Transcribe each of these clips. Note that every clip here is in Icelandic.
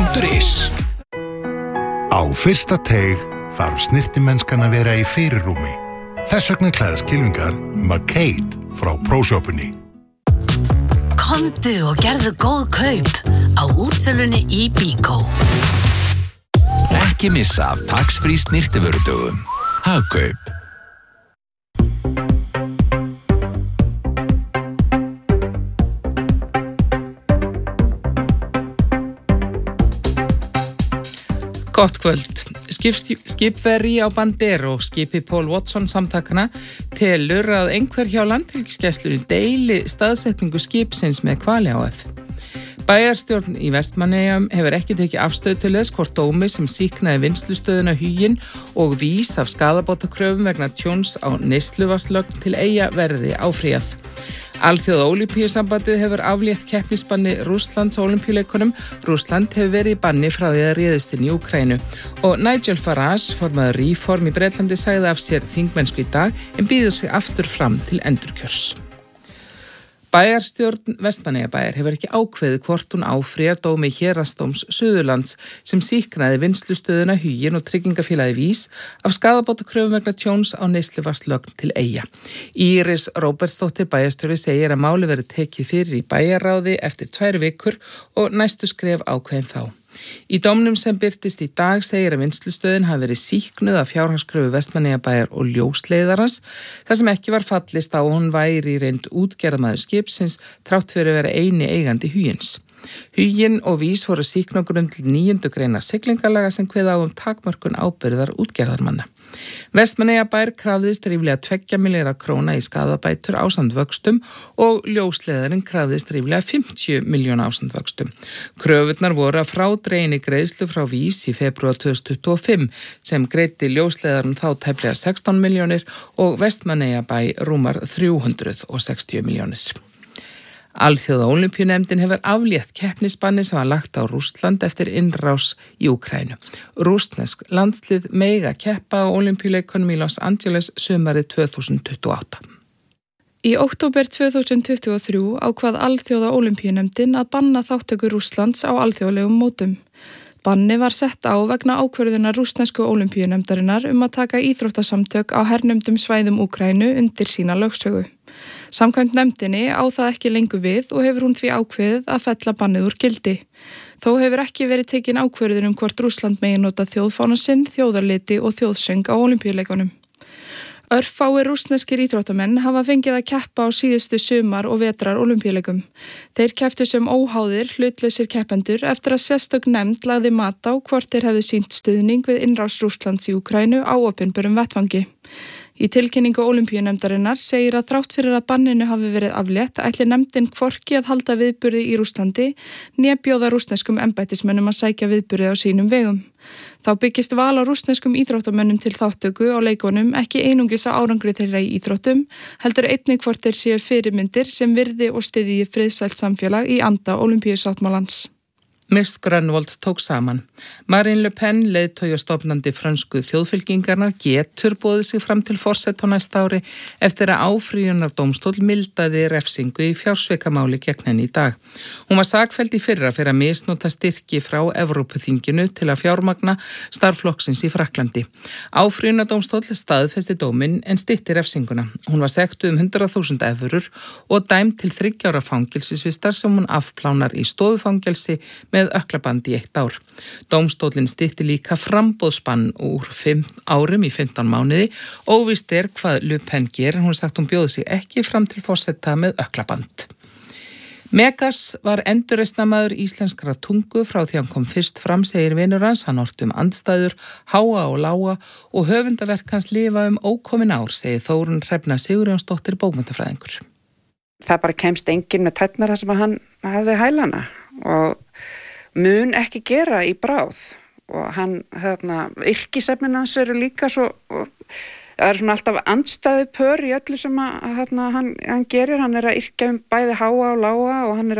Kvikmyndir.is. Á fyrsta teig þarf snyrtimennskan að vera í fyrirrúmi. Þess vegna klæðast kylfingar McCade frá Pro-shoppunni. Komdu og gerðu góð kaup á útsölunni í Bíkó. Ekki missa af tax-free snyrtivörudögum. Hagkaup. Gott kvöld. Skipverji á Bandero, skipi Paul Watson samtakana, telur að einhver hjá landhelgisgæslunni deili staðsetningu skipsins með Hvali AF. Bæjarstjórn í Vestmannaeyjum hefur ekki tekið afstöðu til þess hvort dómi sem sýknaði vinnslustöðina Huginn og vís af skaðabótakröfum vegna tjóns á neysluvatnslögn til Eyja verði áfrýjað. Alþjóða Ólympíusambandið hefur aflétt keppnisbanni Rússlands á Ólympíuleikunum. Rússland hefur verið í banni frá því að réðist inn í Úkraínu. Og Nigel Farage, formaður Reform í Bretlandi, sagði af sér þingmennsku í dag en býður sig aftur fram til endurkjörs. Bæjarstjórn Vestmannaeyjabæjar hefur ekki ákveðið hvort hún áfrýjar dómi Héraðsdóms Suðurlands sem sýknaði vinnslustöðina Huginn og tryggingafélagið Vís af skaðabótakröfum vegna tjóns á neysluvatnslögn til Eyja. Íris Róbertsdóttir bæjarstjóri segir að máli verið tekið fyrir í bæjarráði eftir 2 vikur og næstu skref ákveðin þá. Í dómnum sem birtist í dag segir að vinnslustöðin hafi verið sýknuð af fjárhagskröfu Vestmannaeyjabæjar og ljósleiðarans þar sem ekki var fallist á að hún væri í reynd útgerðarmaður skipsins þrátt fyrir að vera eini eigandi Hugins. Huginn og Vís voru sýknu á grundvelli 9. greinar siglingalaga sem kveða á takmörkun ábyrgðar útgerðarmanna. Vestmannaeyjabær krafðist ríflega 2 milljarða króna í skaðabætur ásamt vöxtum og ljósleiðarinn krafðist ríflega 50 milljóna ásamt vöxtum. Kröfurnar voru að frádreginni greiðslu frá Vís í febrúar 2025 sem greiddi ljósleiðarinn þá tæplega 16 milljónir og Vestmannaeyjabæ rúmar 360 milljónir. Alþjóða Ólympíunefndin hefur aflétt keppnisbanni sem var lagt á Rússland eftir innrás í Úkraínu. Rússnesk landslið mega keppa á Ólympíuleikunum í Los Angeles sumarið 2028. Í október 2023 ákvað Alþjóða Ólympíunefndin að banna þátttöku Rússlands á alþjóðlegum mótum. Banni var sett á vegna ákvörðunar rússnesku Ólympíunefndarinnar að taka íþróttasamtök á hernumdum svæðum Úkraínu undir sína lögsögu. Samkvæmt nefndinni á það ekki lengur við og hefur hún því ákveðið að fella bannið úr gildi. Þó hefur ekki verið tekin ákvörðun hvort Rússland megi nota þjóðfána sinn, þjóðarliti og þjóðsöng á Ólympíuleikunum. Örfáir rússneskir íþróttamenn hafa fengið að keppa á síðustu sumar- og vetrar Ólympíuleikum. Þeir kepptu sem óháðir, hlutlausir keppendur eftir að sérstök nefnd lagði mat á hvort þeir hefðu sýnt stuðning við innrás Rússlands í Úkraínu á opinberum vettvangi. Í tilkynningu Ólympíunefndarinnar segir að þrátt fyrir að banninu hafi verið aflétt ætli nefndin hvorki að halda viðburði í Rússlandi né bjóða rússneskum embættismönnum að sækja viðburði á sínum vegum. Þá byggist val á rússneskum íþróttamönnum til þáttöku á leikunum ekki einungis á árangri þeirra í íþróttum, heldur einnig hvort þeir séu fyrirmyndir sem virði og styðji friðsælt samfélag í anda Ólympíusáttmálans. Mist Grönvold tók saman. Marine Le Pen, leiðtogi og stofnandi frönsku þjóðfylkingarnar, getur boðið sig fram til forseta á næsta ári eftir að áfrýjunardómstóll mildaði refsingu í fjársvikamáli gegn henni í dag. Hún var sakfelld í fyrra fyrir að misnota styrki frá Evrópuþinginu til að fjármagna starfflokksins í Frakklandi. Áfrýjunardómstóll staðfesti dóminn en stytti refsinguna. Hún var sektuð 100.000 evrur og dæmd til 3 ára fangelsisvistar sem hún afplánar í stofufangelsi með ökklabandi í 1 ár. Dómstóllinn stytti líka framboðsbann úr 5 árum í 15 mánuði. Óvíst hvað Le Pen gerir. Hún sagt hún bjóði sig ekki fram til forseta með ökklaband. Megas var endurreisnarmaður íslenskra tungu frá því hann kom fyrst fram, segir vinur hans. Hann orti andstæður, háa og lága og höfundaverk hans lifa ókomin ár, segir Þórunn Hrefna Sigurjónsdóttir bókmenntafræðingur. Það bara kemst enginn með tærnar þar sem hann hafði hælana og mun ekki gera í bráð og hann, yrkisefnin hans eru líka svo, það er svona alltaf andstæðu pör í öllu sem hann gerir, hann er að yrkja bæði háa og lága og hann er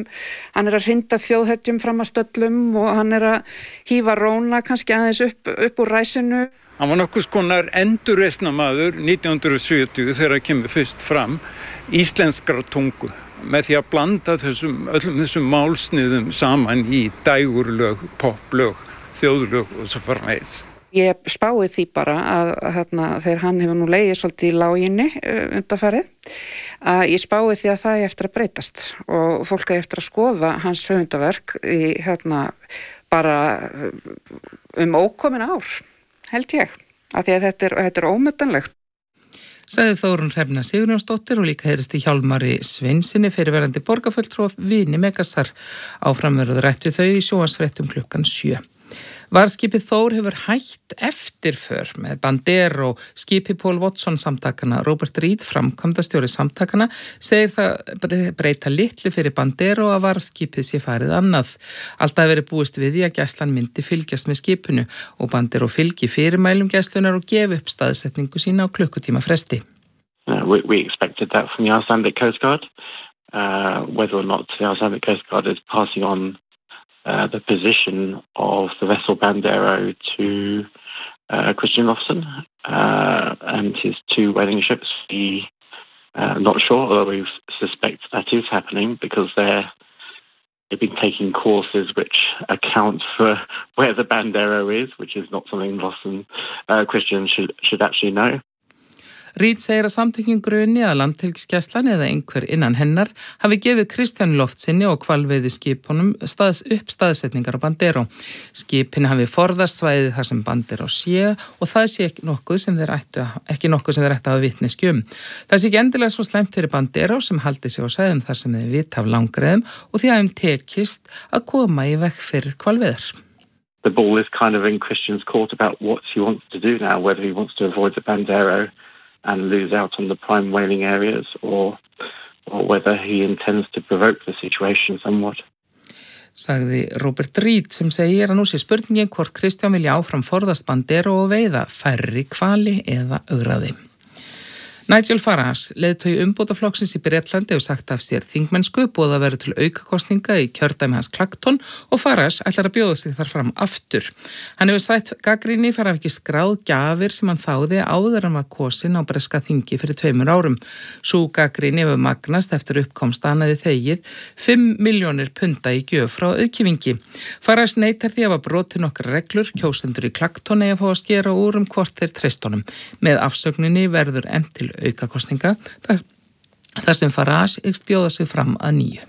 að hrinda þjóðhetjum fram að stöllum og hann er að hífa róna kannski aðeins upp úr ræsinu. Hann var nokkurs konar endurreisnarmaður 1970 þegar hann kemur fyrst fram íslenskrar tungu með því að blanda öllum þessum málsniðum saman í dægurlög, poplög, þjóðlög og svo framvegis. Ég spái því bara að þegar hann hefur nú legið svolítið í láginni undanfarið, að ég spái því að það er eftir að breytast og fólk er eftir að skoða hans höfundaverk í bara ókomin ár, held ég, af því að þetta er ómetanlegt. Sagði Þórunn Hrefna Sigurjónsdóttir og líka heyrist í Hjálmari Sveinsinni fyrirverandi borgarfulltrúa Vini Megasar. Áfram verður rætt við þau í sjónvarpsfréttum 7:00. Varðskipið Þór hefur hætt eftirför með Bandero. Skipi Paul Watson samtakana. Robert Reed, framkvæmdastjóri samtakana, segir það breyta litlu fyrir Bandero að varðskipið sé farið annað. Alltaf verið búist við því að gæslan myndi fylgjast með skipinu og Bandero fylgi fyrirmælum gæslunar og gefi upp staðsetningu sína á klukkutíma fresti. We expected that from the Icelandic Coast Guard. Whether or not the Icelandic Coast Guard is passing on the position of the vessel Bandero to Christian Lofson and his 2 whaling ships. We're not sure, although we suspect that is happening because they've been taking courses which account for where the Bandero is, which is not something Lofson Christian should actually know. Reed segir að samtökin gruni að landhelgisgæslan eða einhver innan hennar hafi gefið Kristjáni Loftsinni og hvalveiði skipunum upp staðsetningar á Bandero. Skipin hafi forðast svæðið þar sem Bandero sé og það sé ekki nokkuð sem þeir ættu að hafa vitneskju um. Það sé ekki endilega svo slæmt fyrir Bandero sem haldi sig á svæðum þar sem þeir vita af langreiðum og því að þeim tekist að koma í veg fyrir hvalveiðar. The ball is kind of in Christian's court about what he wants to do now, whether he wants to avoid the Bandero and lose out on the prime whaling areas or whether he intends to provoke the situation somewhat. Sagði Robert Reed sem segir að nú sé spurningin hvort Kristján vilja áfram forðast Bandero og veiða færri hvali eða ögraði. Nigel Farage, leiðtogi umbótaflokksins í Bretlandi, hefur sagt af sér þingmennsku, boðað verður til aukakosninga í kjördæmi hans Clacton og Farage ætlar að bjóða sig þar fram aftur. Hann hefur sætt gagnrýni fyrir að ekki skráð gjafir sem hann þáði áður en var kosinn á breska þingi fyrir 2 árum. Sú gagnrýni hefur magnast eftir uppkomst að hann hefði þegið 5 milljónir punda í gjöf frá auðkýfingi. Farage neitar því að hafa brotið nokkrar reglur, kjósendur í Clacton eigi að fá að skera úr hvort þeir treyst honum. Með afsögninni verður efnt til aukakosninga þar sem Farage hyggst bjóða sig fram að nýju.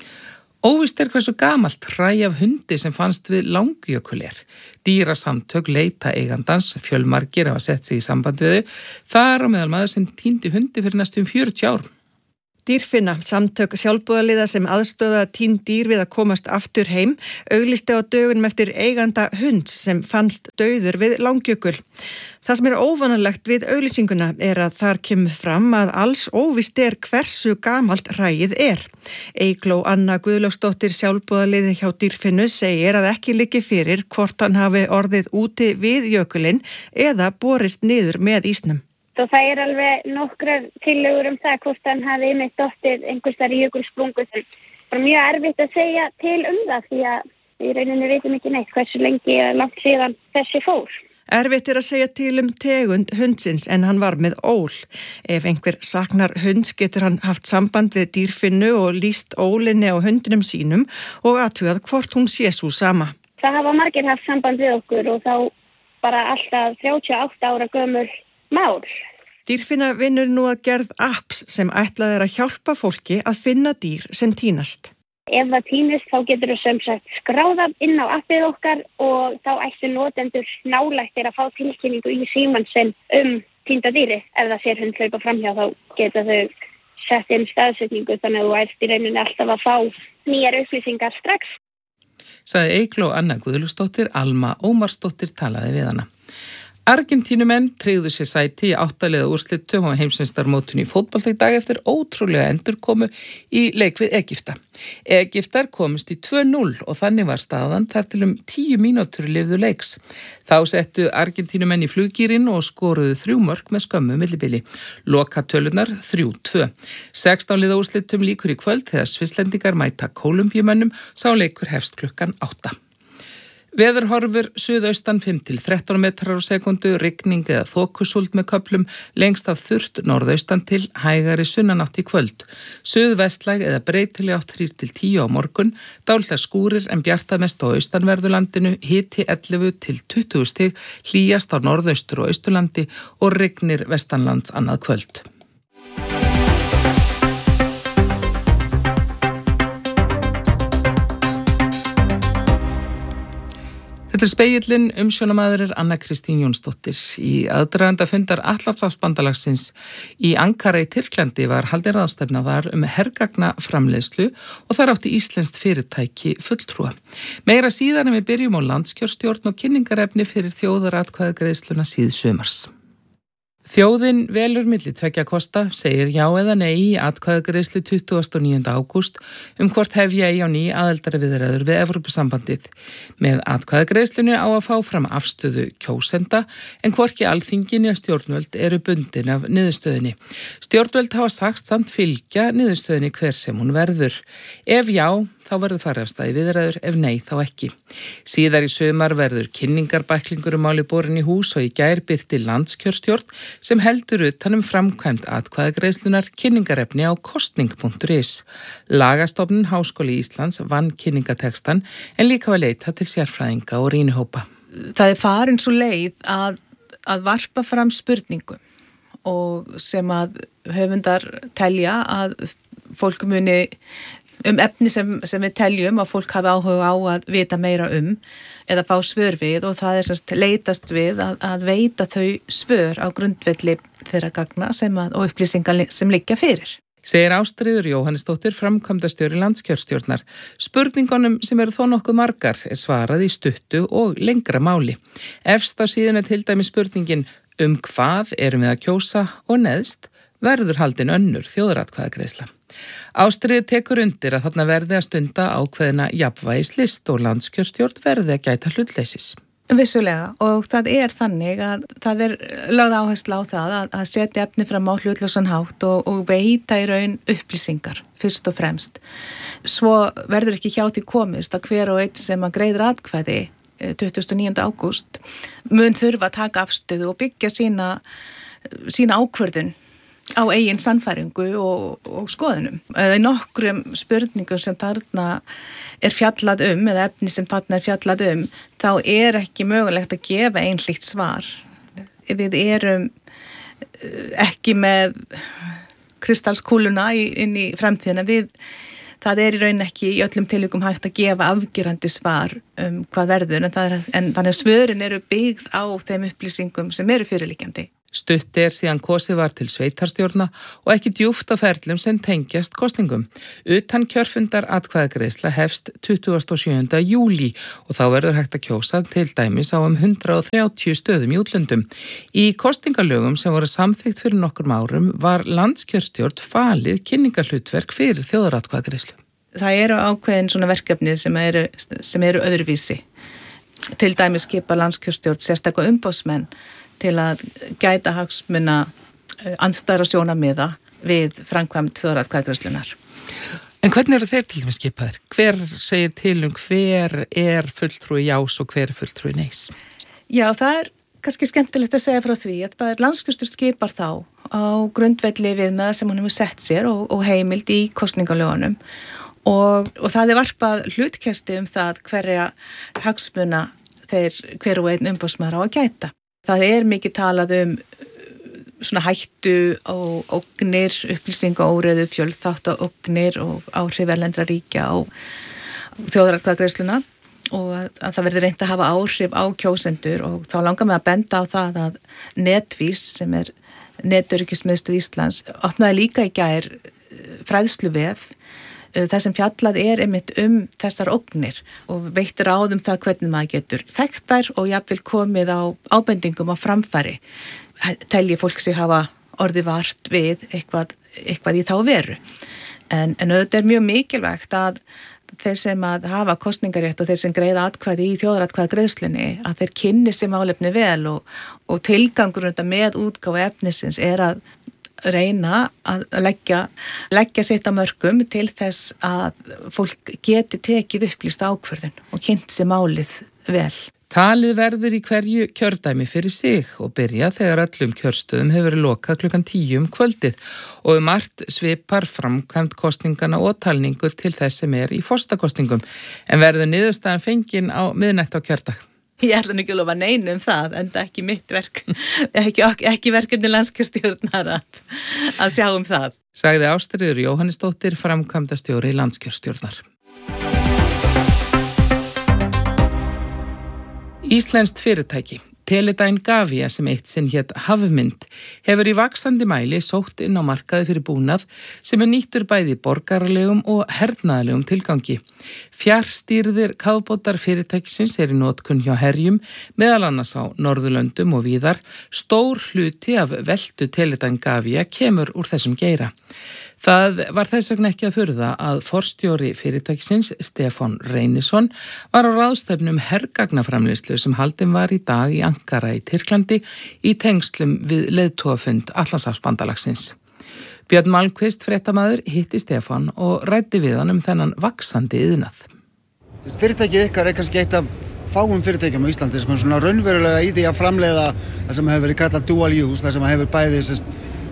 Óvíst hversu gamalt hræ af hundi sem fannst við Langjökul er. Dýrasamtök leita eigandans, fjölmargir hafa sett sig í samband við þau, þar á meðal maður sem týndi hundi fyrir næstum 40 árum. Dýrfinna, samtök sjálfboðaliða sem aðstöða týnd dýr við að komast aftur heim, auglisti á dögunum eftir eiganda hunds sem fannst dauður við Langjökul. Það sem er óvanalegt við auglýsinguna er að þar kemur fram að alls óvíst hversu gamalt hræið er. Eygló Anna Guðlaugsdóttir sjálfboðaliði hjá Dýrfinnu segir að ekki liggi fyrir hvort hann hafi orðið úti við jökulinn eða borist niður með ísnum. Og það er alveg nokkrar tillögur það hvort hann hafi einmitt dottið einhverstaðar í jökulsprungu. Það er mjög erfitt að segja til það því að í rauninni veitum ekki neitt hversu lengi eða langt síðan þessi fór. Erfitt er að segja til tegund hundsins en hann var með ól. Ef einhver saknar hunds getur hann haft samband við Dýrfinnu og lýst ólinni á hundinum sínum og athugað hvort hún sé sú sama. Það hafa margir haft samband við okkur og þá bara alltaf 38 ára gömul mál. Dýrfinna vinnur nú að gerð apps sem ætlað er að hjálpa fólki að finna dýr sem týnast. Ef það týnist þá getur þau sem sagt skráða inn á appið okkar og þá ættu notendur nálægtir að fá tilkynningu í símann sinn týnda dýri. Ef það sér hund hlaupa framhjá þá geta þau sett inn staðsetningu þannig að þú ert í rauninni alltaf að fá nýjar upplýsingar strax. Sagði Eygló Anna Guðlaugsdóttir, Alma Ómarsdóttir talaði við hana. Argentínumenn tryggðu sér sæti í 8 liða úrslitum á heimsmeistarmótinu í fótbolta í dag eftir ótrúlega endurkomu í leik við Egypta. Egyptar komist í 2-0 og þannig var staðan þar til 10 mínútur lifðu leiks. Þá settu Argentínumenn í fluggýrin og skoruðu 3 mörk með skömmu millibili. Lokatölunar 3-2. 16 liða úrslitum líkur í kvöld þegar Svisslendingar mæta Kólumbíumönnum, sá leikur hefst klukkan 8. Veðurhorfur suðaustan 5-13 metrar á sekundu, rigning eða þokusúld með köflum, lengst af þurrt norðaustan til, hægari sunnanátt í kvöld. Suðvestlæg eða breytileg átt 3-10 á morgun, dálitlar skúrir en bjartað mest á austanverðurlandinu, hiti 11-20 stig, hlýjast á norðaustur og austurlandi og rignir vestanlands annað kvöld. Þetta Spegillinn, umsjónamaður Anna Kristín Jónsdóttir. Í aðdraganda fundar Atlantshafsbandalagsins í Ankara í Tyrklandi var haldin ráðstefna þar hergagnaframleiðslu og þar átti íslenskt fyrirtæki fulltrúa. Meira síðan en við byrjum á landskjörstjórn og kynningarefni fyrir þjóðaratkvæðagreiðsluna síðsumars. Þjóðin velur milli tveggja kosta, segir já eða nei í atkvæðagreiðslu 29. ágúst hvort hefja eigi á ný aðildarviðræður við Evrópusambandið. Með atkvæðagreiðslunni á að fá fram afstöðu kjósenda en hvorki Alþingi né stjórnvöld eru bundin af niðurstöðunni. Stjórnvöld hafa sagt samt fylgja niðurstöðunni hver sem hún verður. Ef já, þá verður farið af stað í viðræður, ef nei þá ekki. Síðar í sumar verður kynningarbæklingur máli borin í hús og í gær birti landskjörstjórn sem heldur utan framkvæmd atkvæðagreiðslunar kynningarefni á kostning.is. Lagastofnun Háskóli Íslands vann kynningatekstan en líka var leitað til sérfræðinga og rýnihópa. Það farin svo leið að varpa fram spurningum og sem að höfundar telja að fólk muni efni sem við teljum að fólk hafi áhuga á að vita meira eða fá svör við og það er leitast við að veita þau svör á grundvelli þeirra gagna og upplýsingar sem liggja fyrir. Segir Ástríður Jóhannesdóttir, framkvæmdastjóri landskjörstjórnar. Spurningunum sem eru þó nokkuð margar svarað í stuttu og lengra máli. Efst á síðan til dæmis spurningin hvað erum við að kjósa og neðst verður haldin önnur þjóðaratkvæðagreiðsla. Ástríður tekur undir að þarna verði að stunda ákveðina jafnvægislist og landskjörstjórn verði að gæta hlutleysis. Vissulega og það er þannig að það er lögð áhersla á það að setja efni fram á hlutlausan hátt og veita í raun upplýsingar fyrst og fremst. Svo verður ekki hjá því komist að hver og einn sem að greiðir atkvæði 29. ágúst mun þurfa að taka afstöðu og byggja sína ákvörðun á eigin sannfæringu og skoðunum. Eða nokkrum spurningum sem þarna er fjallað eða efni sem þarna er fjallað þá er ekki mögulegt að gefa einhlíkt svar. Við erum ekki með kristalskúluna inn í framtíðina. Það er í raun ekki í öllum tilvikum hægt að gefa afgerandi svar hvað verður, en þannig að svörin eru byggð á þeim upplýsingum sem eru fyrirliggjandi. Stutt síðan kosið var til sveitarstjórna og ekki djúpt á ferlum sem tengjast kosningum. Utan kjörfundar atkvæðagreiðsla hefst 27. júlí og þá verður hægt að kjósa til dæmis á 130 stöðum í útlöndum. Í kosningalögum sem voru samþykkt fyrir nokkrum árum var landskjörstjórn falið kynningahlutverk fyrir þjóðaratkvæðagreiðslu. Það eru ákveðin svona verkefni sem eru öðruvísi. Til dæmis skipa landskjörstjórn sérstaka umboðsmenn til að gæta hagsmuna andstæðra sjónarmiða við framkvæmd þjóðaratkvæðagreiðslunnar. En hvernig eru þeir til dæmis skipaðir? Hver segir til hver er fulltrúi jás og hver er fulltrúi neys? Já, það er kannski skemmtilegt að segja frá því að bara landskjörstjórn skipar þá á grundvelli viðmiða sem hún hefur sett sér og heimild í kosningalögunum og það er varpað hlutkesti það hverja hagsmuna hver og einn umboðsmaður á að gæta. Það er mikið talað svona hættu og ógnir, upplýsingaóreiðu, fjölþáttaógnir og áhrif erlendra ríkja á þjóðaratkvæðagreiðsluna og að það verður reynt að hafa áhrif á kjósendur og þá langar mig að benda á það að Netvís sem er Netöryggismiðstöð Íslands opnaði líka í gær fræðsluvef það sem fjallað er einmitt þessar ógnir og veittir ráðum það hvernig maður getur þekkt þær og jafnvel komið á ábendingum á framfæri. Telji fólk sig hafa orðið vart við eitthvað í þá veru. En auðvitað er mjög mikilvægt að þeir sem að hafa kosningarétt og þeir sem greiða atkvæði í þjóðaratkvæðagreiðslunni að þeir kynni sér málefni vel og tilgangur með útgáfu efnisins er að reyna að leggja sitt á mörkum til þess að fólk geti tekið upplýst ákvörðun og kynnt sér málið vel. Talið verður í hverju kjördæmi fyrir sig og byrja þegar öllum kjörstöðum hefur verið lokað 10:00 kvöldið og margt svipar framkvæmd kosningana og talningu til þess sem í forsetakosningum en verður niðurstaðan fengin á miðnætti á kjördag. Ég ætla nú ekki að lofa neinu það, en það er ekki mitt verk, ekki verkefni landskjörstjórnar að sjá það. Sagði Ástríður Jóhannesdóttir, framkvæmdastjóri landskjörstjórnar. Íslenskt fyrirtæki, Teledyne Gavia sem eitt sinn hét Hafmynd, hefur í vaxandi mæli sótt inn á markaði fyrir búnað sem nýttur bæði borgaralegum og hernaðalegum tilgangi. Fjarstýrðir kafbátar fyrirtækisins í notkun hjá herjum, meðal annars á Norðurlöndum og víðar. Stór hluti af veltu Teledyne Gavia kemur úr þessum geira. Það var þess vegna ekki að furða að forstjóri fyrirtækisins, Stefán Reynisson, var á ráðstefnum hergagnaframleiðslu sem haldin var í dag í Ankara í Tyrklandi í tengslum við leiðtogafund Atlantshafsbandalagsins. Björn Malmqvist, fréttamaður, hitti Stefán og ræddi við hann þennan vaxandi iðnað. Fyrirtækið ykkar kannski eitt af fáum fyrirtækjum á Íslandi sem svona raunverulega í því að framleiða það sem hefur verið kallað dual use, það sem hefur bæði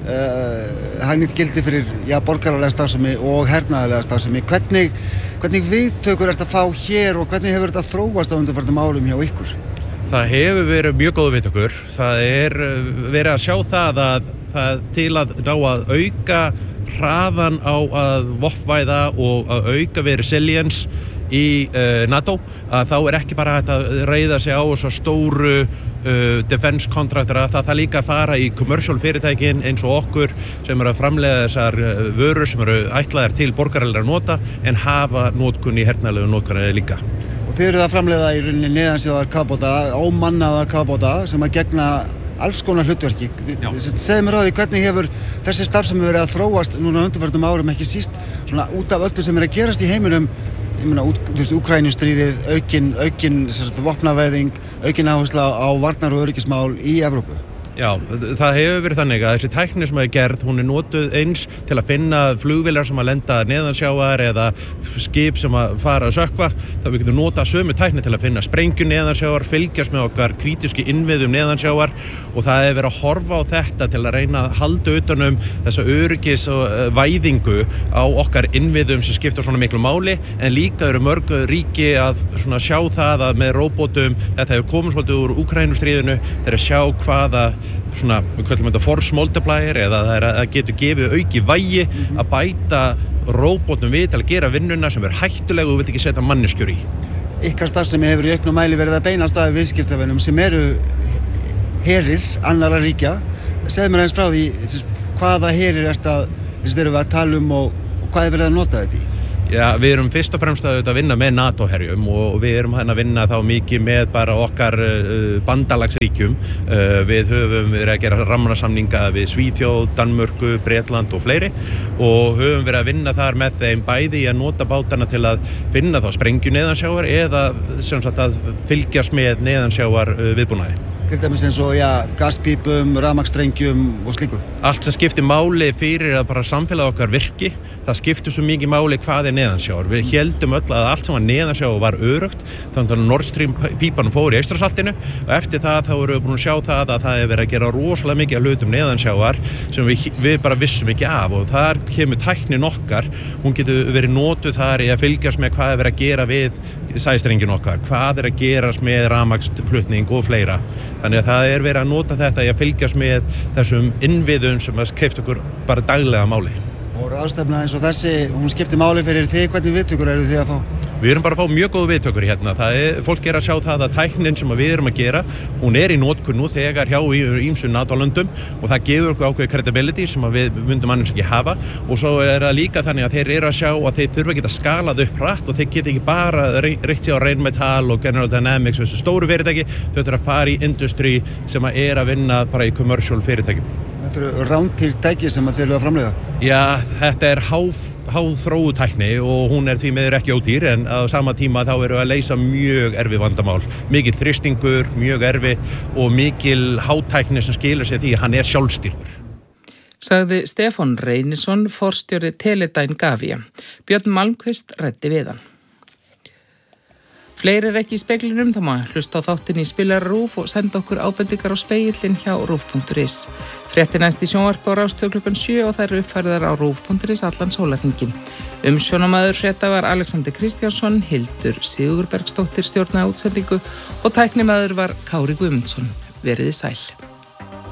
hagnýtt gildi fyrir borgaralega starfsemi og hernaðarlega starfsemi. Hvernig viðtökur ertu að fá hér og hvernig hefur þetta þróast á undanfarnum árum hjá ykkur? Það hefur verið mjög góð viðtökur. Það verið að sjá það að til að ná að auka hraðan á að vopnvæða og að auka við resilience í NATO, að þá ekki bara hægt að reiða sig á svo stóru defense kontraktora, það líka að fara í commercial fyrirtækin eins og okkur sem að framleiða þessar vörur sem ætlaðar til borgaralegra nota en hafa notkun í hernaðarlegu notkunni líka. Og þið eruð að framleiða í rauninni neðansjáðar kafbáta, ómannaða kafbáta sem að gegna alls konar hlutverki. Segðu mér á því hvernig hefur þessi starfsemi verið að þróast núna undanfarnum árum, ekki síst svona út af öllu sem að gerast í heiminum. Úkrænustríðið, aukin vopnavæðing, aukin áhersla á varnar- og öryggismál í Evrópu. Já, það hefur verið þannig að þessi tækni sem er gerð, hún notuð eins til að finna flugvélar sem að lenda neðansjávar eða skip sem að fara að sökkva. Það við getum notað sömu tækni til að finna sprengju neðansjávar, fylgjast með okkar krítísku innviðum neðansjávar og það hefur verið að horfa á þetta til að reyna að halda utanum þessa öryggis og væðingu á okkar innviðum sem skipta svona miklu máli, en líka eru mörg ríki að svona sjá það að með róbótum, þetta hefur komið svolítið úr Úkrænustríðinu, þeir að sjá hvaða svona, við kallum þetta force multiplier eða það getur gefið auki vægi að bæta róbótum við til að gera vinnuna sem hættuleg og þú vilt ekki setja manneskjur í. Ykkar starfsemi hefur í auknum mæli verið að beinast að viðskiptavinum sem eru herir annarra ríkja. Segðu mér aðeins frá því, hvaða herir erum við að tala um og hvað er verið að nota þetta í? Já, við erum fyrst og fremst að vinna með NATO-herjum og við erum að vinna þá mikið með bara okkar bandalagsríkjum. Við höfum verið að gera rammasamninga við Svíþjóð, Danmörku, Bretland og fleiri og höfum verið að vinna þar með þeim bæði í að nota bátana til að finna þá sprengju neðansjávar eða sem sagt að fylgjast með neðansjávar viðbúnaði. Til dæmis eins og gaspípum, rafmagnsstrengjum og slíku. Allt sem skiptir máli fyrir að bara samfélag okkar virki, það skiptir svo mikið máli hvað neðansjávar. Við héldum öll að allt sem var neðansjávar var öruggt, þannig að Nord Stream pípan fór í Eystrasaltinu og eftir það þá erum við búin að sjá það að það verið að gera rosalega mikið af hlutum neðansjávar sem við bara vissum ekki af og þar kemur tæknin okkar, hún getur verið notuð þar í að fylgjast með hvað verið að gera við sæstrengin okkar, hvað að gerast með rafmagnsflutning og fleira. Þannig að það verið að nota þetta í að fylgjast með þessum innviðum sem að skipta okkur bara daglega máli. Og ráðstefna eins og þessi, hún skiptir máli fyrir þig, hvernig viðtökur eru þið að fá? Við erum bara að fá mjög góð viðtökur hérna. Fólk að sjá það að tæknin sem við erum að gera, hún í notkun nú þegar hjá ýmsum NATO-löndum og það gefur okkur ákveðið credibility sem við myndum annars ekki hafa og svo það líka þannig að þeir eru að sjá að þeir þurfa að geta skalað upp hratt og þeir geta ekki bara reynt sig á Rheinmetall og General Dynamics og þessu stóru fyrirtæki, þau þurfa að fara í industry sem að vinna bara í commercial fyrirtækjum. Þetta eru rándýr tæki sem að þeir eru að framleiða? Já, þetta er háþróuð tækni og hún því miður ekki ódýr en á sama tíma þá eru að leysa mjög erfið vandamál. Mikil þrýstingur, mjög erfitt og mikil hátækni sem skilur sig því að hann sjálfstýrður. sagði Stefán Reynisson, forstjóri Teledyne Gavia. Björn Malmqvist ræddi við hann. Fleiri ekki í speglinum, þá má hlusta á þáttin í Spilar RÚV og senda okkur ábendingar á spegillin hjá rúv.is. Fréttir næst í sjónvarpi á Rás 2 klukkan 7 og þær eru uppfærðar á rúv.is allan sólarhringinn. Umsjónamaður frétta var Alexander Kristjánsson, Hildur Sigurbergsdóttir stjórnaði útsendingu og tæknimaður var Kári Guðmundsson. Veriði sæl.